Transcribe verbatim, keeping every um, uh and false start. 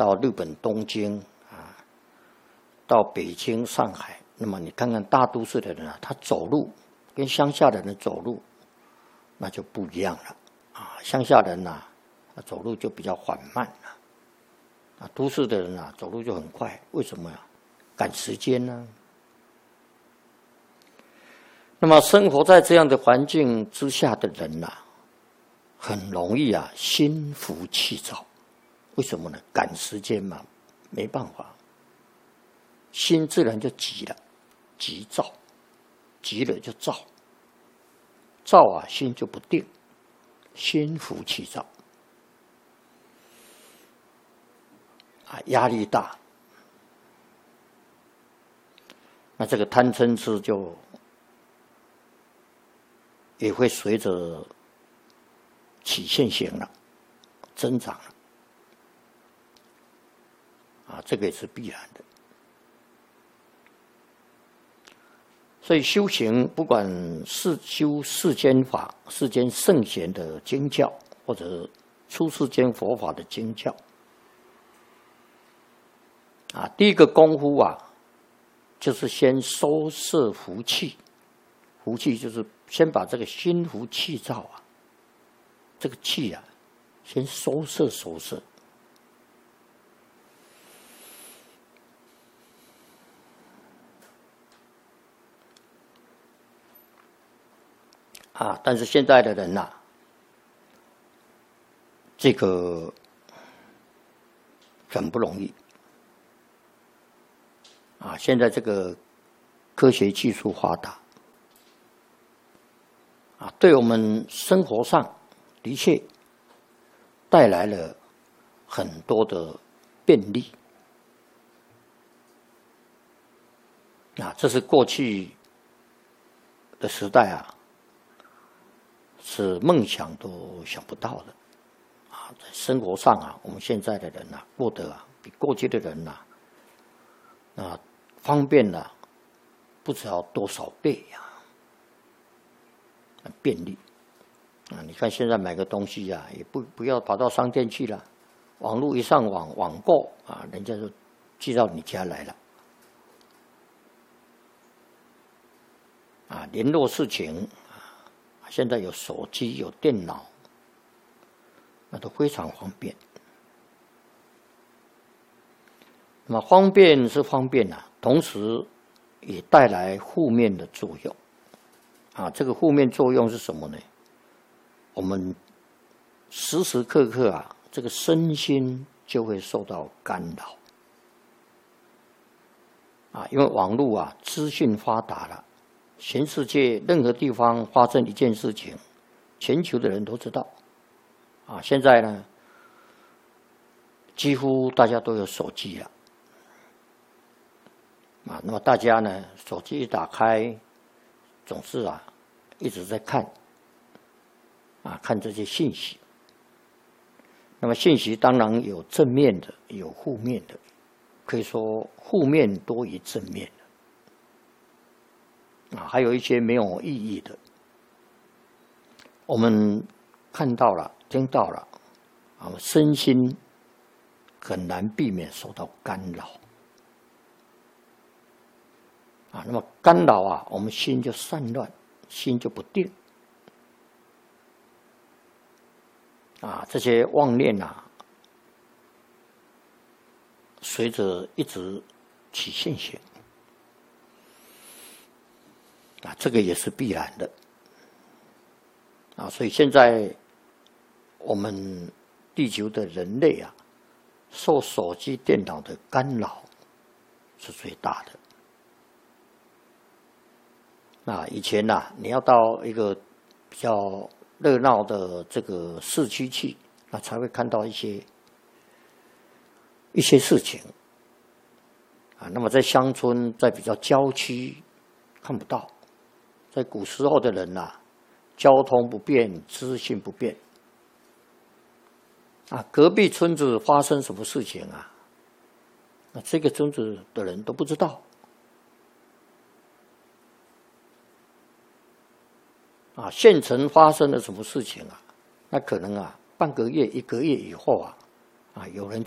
到日本东京啊，到北京、上海，那么你看看大都市的人啊，他走路跟乡下的人走路那就不一样了啊。乡下人呐、啊，走路就比较缓慢了，啊，都市的人啊，走路就很快。为什么呀？赶时间呢、啊。那么生活在这样的环境之下的人呐、啊，很容易啊心浮气躁。为什么呢？赶时间嘛，没办法，心自然就急了，急躁，急了就躁，躁啊心就不定，心浮气躁，啊压力大，那这个贪嗔痴就也会随着起现行了，增长了。啊，这个也是必然的。所以修行，不管是修世间法、世间圣贤的经教，或者出世间佛法的经教，啊，第一个功夫啊，就是先收摄福气。福气就是先把这个心浮气躁啊，这个气啊，先收摄收摄。啊，但是现在的人呐、啊，这个很不容易啊！现在这个科学技术发达啊，对我们生活上的确带来了很多的便利啊，这是过去的时代啊。是梦想都想不到的啊！在生活上啊，我们现在的人啊，过得啊比过去的人呐啊，啊方便了、啊、不知道多少倍呀、啊，便利啊！你看现在买个东西呀、啊，也不不要跑到商店去了，网络一上网网购啊，人家就寄到你家来了啊，联络事情。现在有手机有电脑，那都非常方便。那么方便是方便啊，同时也带来负面的作用。啊，这个负面作用是什么呢？我们时时刻刻啊，这个身心就会受到干扰。啊，因为网络啊，资讯发达了。全世界任何地方发生一件事情，全球的人都知道。啊，现在呢，几乎大家都有手机了。啊，那么大家呢，手机一打开，总是啊一直在看，啊看这些信息。那么信息当然有正面的，有负面的，可以说负面多于正面。啊，还有一些没有意义的，我们看到了、听到了，啊，身心很难避免受到干扰。啊，那么干扰啊，我们心就散乱，心就不定。啊，这些妄念啊，随着一直起现行。啊，这个也是必然的啊，所以现在我们地球的人类啊，受手机、电脑的干扰是最大的。那以前呐、啊，你要到一个比较热闹的这个市区去，那才会看到一些一些事情啊。那么在乡村，在比较郊区看不到。在古时候的人呐、啊，交通不便，资讯不便啊，隔壁村子发生什么事情啊，那这个村子的人都不知道啊。县城发生了什么事情啊，那可能啊，半个月、一个月以后啊，啊，有人